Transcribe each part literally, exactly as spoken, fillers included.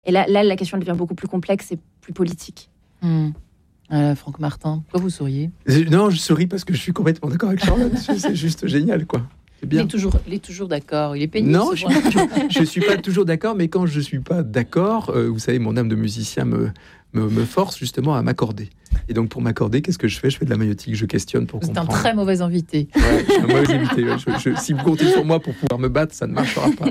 Et là, là, la question devient beaucoup plus complexe et plus politique. Mmh. Euh, Franck Martin, pourquoi vous souriez ? Non, je souris parce que je suis complètement d'accord avec Charlotte. C'est juste génial, quoi. C'est bien. Il est toujours, il est toujours d'accord. Il est pénible. Non, je ne suis pas toujours d'accord, mais quand je ne suis pas d'accord, euh, vous savez, mon âme de musicien me, me, me force justement à m'accorder. Et donc, pour m'accorder, qu'est-ce que je fais ? Je fais de la maïotique, je questionne pour Vous comprendre. C'est un très mauvais invité. Ouais, je suis un mauvais invité. Je, je, si vous comptez sur moi pour pouvoir me battre, ça ne marchera pas.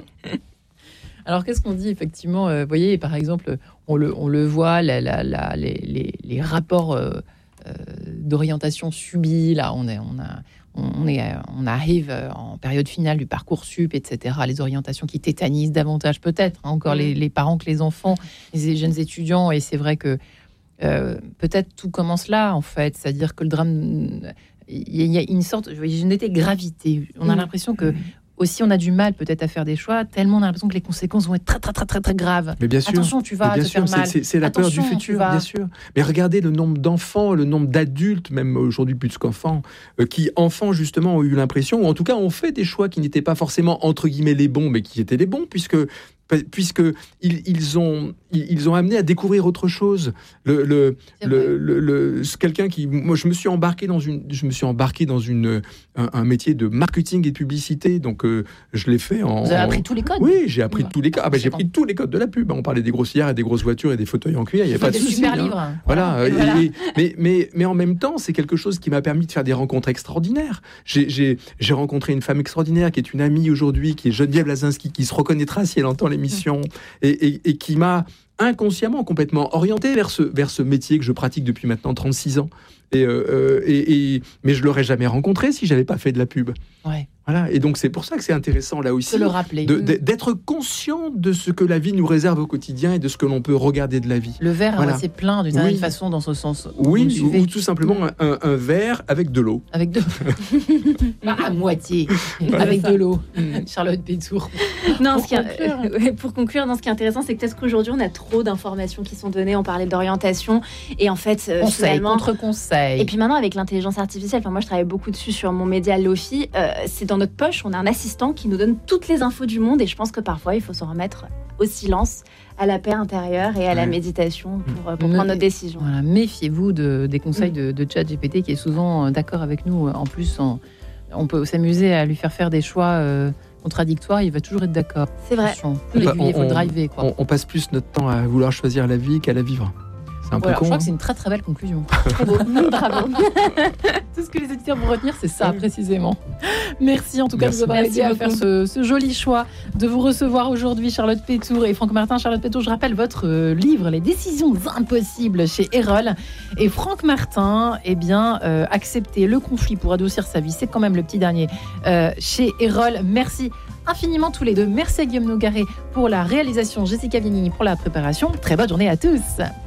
Alors, qu'est-ce qu'on dit effectivement euh, Vous voyez, par exemple, on le, on le voit, la, la, la, les, les, les rapports euh, euh, d'orientation subis. Là, on est, on a, on est, on arrive en période finale du Parcoursup, et cetera. Les orientations qui tétanisent davantage, peut-être, hein, encore mmh. les, les parents que les enfants, les jeunes étudiants. Et c'est vrai que euh, peut-être tout commence là, en fait. C'est-à-dire que le drame, il y a une sorte, une était gravité. On a mmh. l'impression que aussi, on a du mal peut-être à faire des choix, tellement on a l'impression que les conséquences vont être très, très, très, très, très graves. Mais bien sûr, attention, tu vas te sûr, faire mal. C'est, c'est la attention, peur du futur, vas... bien sûr. Mais regardez le nombre d'enfants, le nombre d'adultes, même aujourd'hui plus qu'enfants, euh, qui, enfants, justement, ont eu l'impression, ou en tout cas, ont fait des choix qui n'étaient pas forcément, entre guillemets, les bons, mais qui étaient les bons, puisque... puisque ils, ils ont ils ont amené à découvrir autre chose. Le, le, le, le, le quelqu'un qui moi je me suis embarqué dans une je me suis embarqué dans une un, un métier de marketing et de publicité, donc euh, je l'ai fait en. Vous avez appris tous les codes. Oui, j'ai appris ouais. tous les codes. Ah ben, j'ai appris tous les codes de la pub. On parlait des grossières et des grosses voitures et des fauteuils en cuir. Il y a pas de souci. Super hein. livres. Voilà. Et voilà. Et, mais mais mais en même temps, c'est quelque chose qui m'a permis de faire des rencontres extraordinaires. J'ai j'ai j'ai rencontré une femme extraordinaire qui est une amie aujourd'hui, qui est Geneviève Lazinski, qui se reconnaîtra si elle entend l'émission. Et, et, et qui m'a inconsciemment complètement orienté vers ce, vers ce métier que je pratique depuis maintenant trente-six ans. Et, euh, et, et, mais je ne l'aurais jamais rencontré si je n'avais pas fait de la pub. Ouais. Voilà. Et donc, c'est pour ça que c'est intéressant, là aussi, de le rappeler. De, de, d'être conscient de ce que la vie nous réserve au quotidien et de ce que l'on peut regarder de la vie. Le verre voilà. à moitié plein, d'une certaine oui. façon, dans ce sens. Oui, ou, ou tout simplement un, un verre avec de l'eau. Avec de bah, à moitié, voilà. Avec de l'eau. Charlotte Pétour. Non, pour, ce conclure. Qui est, pour conclure, non, ce qui est intéressant, c'est que peut-être qu'aujourd'hui, on a trop d'informations qui sont données. On parlait d'orientation. Et en fait, conseil, finalement... contre-conseil. Et puis maintenant, avec l'intelligence artificielle, enfin, moi, je travaille beaucoup dessus sur mon média Lofi. Euh, c'est dans notre poche. On a un assistant qui nous donne toutes les infos du monde. Et je pense que parfois, il faut s'en remettre au silence, à la paix intérieure et à la méditation pour, pour prendre nos décisions. Voilà, méfiez-vous de, des conseils de, de ChatGPT qui est souvent d'accord avec nous. En plus, on, on peut s'amuser à lui faire faire des choix euh, contradictoires. Il va toujours être d'accord. C'est vrai. Il faut le driver. Quoi. On, on passe plus notre temps à vouloir choisir la vie qu'à la vivre. C'est un voilà, peu con. Je crois hein. que c'est une très très belle conclusion. Très beau. Bravo. Tout ce que les auditeurs vont retenir, c'est ça précisément. Merci en tout cas Merci. de vous avoir aidé à faire ce, ce joli choix de vous recevoir aujourd'hui, Charlotte Pétour et Franck Martin. Charlotte Pétour, je rappelle votre euh, livre, Les décisions impossibles chez Erol. Et Franck Martin, eh bien, euh, accepter le conflit pour adoucir sa vie, c'est quand même le petit dernier euh, chez Erol. Merci infiniment tous les deux. Merci à Guillaume Nogaret pour la réalisation, Jessica Vignini pour la préparation. Très bonne journée à tous.